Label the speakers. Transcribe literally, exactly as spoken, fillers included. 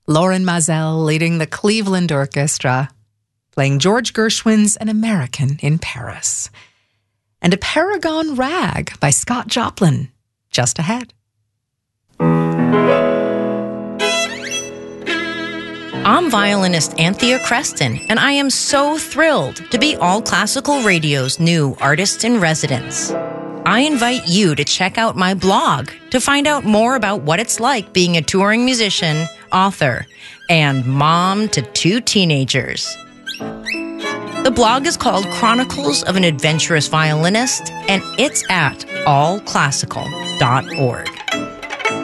Speaker 1: Lauren Mazel leading the Cleveland Orchestra, playing George Gershwin's An American in Paris. And a Paragon Rag by Scott Joplin, just ahead.
Speaker 2: I'm violinist Anthea Creston, and I am so thrilled to be All Classical Radio's new Artist in Residence. I invite you to check out my blog to find out more about what it's like being a touring musician, author, and mom to two teenagers. The blog is called Chronicles of an Adventurous Violinist, and it's at all classical dot org.